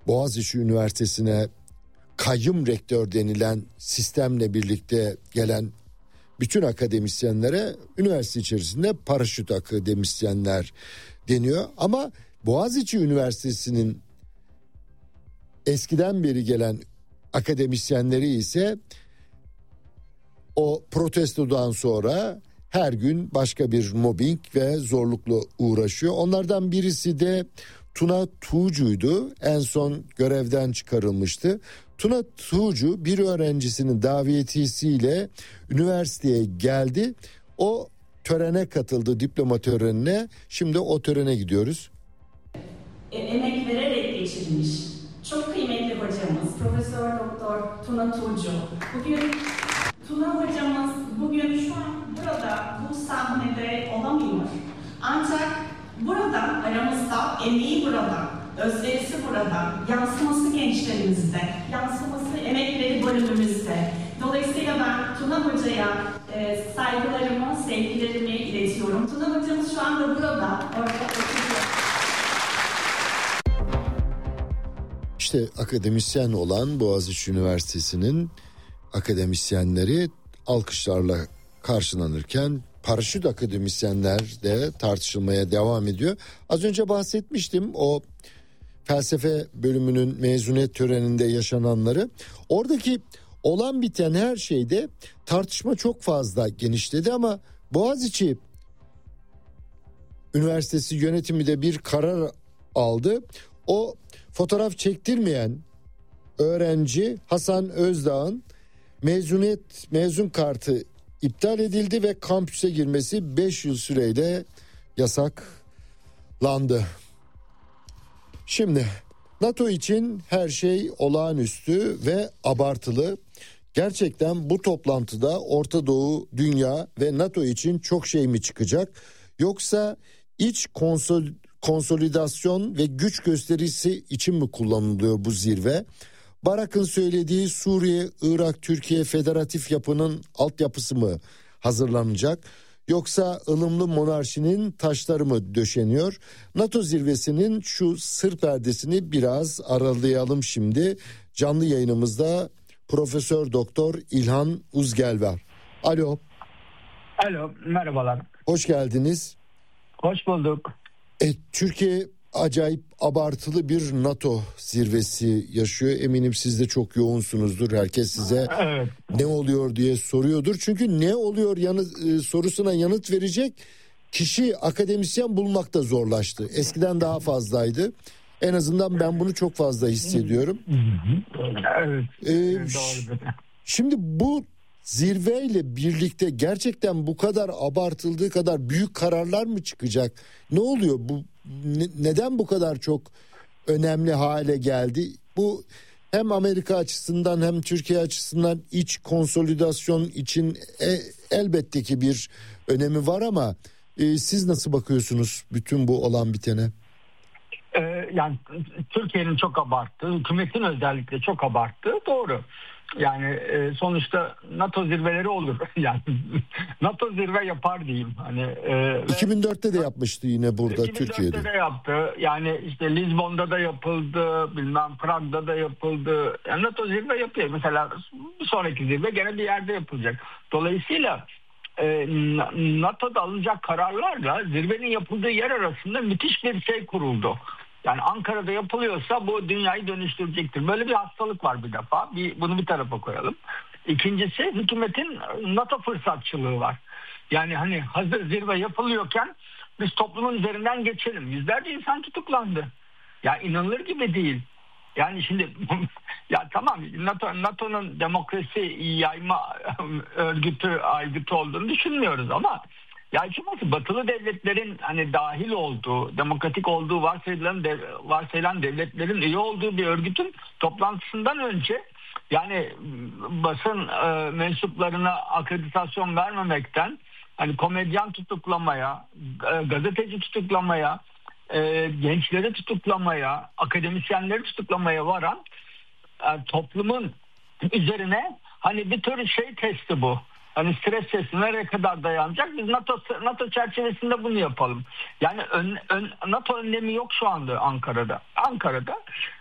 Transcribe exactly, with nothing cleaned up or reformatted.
Boğaziçi Üniversitesi'ne kayyum rektör denilen sistemle birlikte gelen bütün akademisyenlere üniversite içerisinde paraşüt akademisyenler deniyor. Ama Boğaziçi Üniversitesi'nin eskiden beri gelen akademisyenleri ise o protestodan sonra her gün başka bir mobbing ve zorlukla uğraşıyor. Onlardan birisi de Tuna Tuğcu'ydu. En son görevden çıkarılmıştı. Tuna Tuğcu bir öğrencisinin davetiyesiyle üniversiteye geldi. O törene katıldı, diploma törenine. Şimdi o törene gidiyoruz. E, emek vererek geçirmiş. Çok kıymetli hocamız Profesör Doktor Tuna Tuğcu. Bugün Tuna hocamız bugün şu an burada bu sahnede olamıyor. Ancak burada aramızda, emeği burada, özverisi burada, yansıması gençlerimizde, yansıması emekleri bölümümüzde. Dolayısıyla ben Tuna Hoca'ya e, saygılarımı, sevgilerimi iletiyorum. Tuna Hocamız şu anda burada. Orada oturuyor. İşte akademisyen olan Boğaziçi Üniversitesi'nin akademisyenleri alkışlarla karşılanırken paraşüt akademisyenler de tartışılmaya devam ediyor. Az önce bahsetmiştim o felsefe bölümünün mezuniyet töreninde yaşananları. Oradaki olan biten her şeyde tartışma çok fazla genişledi ama Boğaziçi Üniversitesi yönetimi de bir karar aldı. O fotoğraf çektirmeyen öğrenci Hasan Özdağ'ın mezuniyet mezun kartı iptal edildi ve kampüse girmesi beş yıl süreyle yasaklandı. Şimdi NATO için her şey olağanüstü ve abartılı. Gerçekten bu toplantıda Orta Doğu, dünya ve NATO için çok şey mi çıkacak? Yoksa iç konsol, konsolidasyon ve güç gösterisi için mi kullanılıyor bu zirve? Barak'ın söylediği Suriye, Irak, Türkiye federatif yapının altyapısı mı hazırlanacak? Yoksa ılımlı monarşinin taşları mı döşeniyor? NATO zirvesinin şu sır perdesini biraz aralayalım şimdi. Canlı yayınımızda Profesör Doktor İlhan Uzgel var. Alo. Alo, merhabalar. Hoş geldiniz. Hoş bulduk. E, Türkiye acayip abartılı bir NATO zirvesi yaşıyor. Eminim siz de çok yoğunsunuzdur. Herkes size evet. ne oluyor diye soruyordur. Çünkü ne oluyor yanıt, e, sorusuna yanıt verecek kişi, akademisyen bulmak da zorlaştı. Eskiden daha fazlaydı. En azından ben bunu çok fazla hissediyorum. Evet. Ee, Doğru. Şimdi bu zirveyle birlikte gerçekten bu kadar abartıldığı kadar büyük kararlar mı çıkacak? Ne oluyor? Bu ne, neden bu kadar çok önemli hale geldi? Bu hem Amerika açısından hem Türkiye açısından iç konsolidasyon için e, elbette ki bir önemi var ama e, siz nasıl bakıyorsunuz bütün bu olan bitene? Ee, yani Türkiye'nin çok abarttığı, hükümetin özellikle çok abarttığı doğru. Yani e, sonuçta NATO zirveleri olur. Yani NATO zirve yapar diyeyim. Hani e, iki bin dörtte de yapmıştı yine burada iki bin dörtte Türkiye'de. de yaptı. Yani işte Lizbon'da da yapıldı, bilmem Prag'da da yapıldı. Yani NATO zirve yapıyor. Mesela bir sonraki zirve gene bir yerde yapılacak. Dolayısıyla e, NATO'da alınacak kararlarla zirvenin yapıldığı yer arasında müthiş bir şey kuruldu. Yani Ankara'da yapılıyorsa bu dünyayı dönüştürecektir. Böyle bir hastalık var bir defa. Bir, bunu bir tarafa koyalım. İkincisi hükümetin NATO fırsatçılığı var. Yani hani hazır zirve yapılıyorken biz toplumun üzerinden geçelim. Yüzlerce insan tutuklandı. Ya inanılır gibi değil. Yani şimdi ya tamam NATO, NATO'nun demokrasi yayma örgütü, aygıtı olduğunu düşünmüyoruz ama ya açıkçası batılı devletlerin hani dahil olduğu, demokratik olduğu varsayılan, dev, varsayılan devletlerin üye olduğu bir örgütün toplantısından önce yani basın e, mensuplarına akreditasyon vermemekten hani komedyen tutuklamaya, e, gazeteci tutuklamaya, e, gençleri tutuklamaya, akademisyenleri tutuklamaya varan e, toplumun üzerine hani bir tür şey testi bu. Hani stres testi nereye kadar dayanacak? Biz NATO NATO çerçevesinde bunu yapalım. Yani ön, ön, NATO önlemi yok şu anda Ankara'da. Ankara'da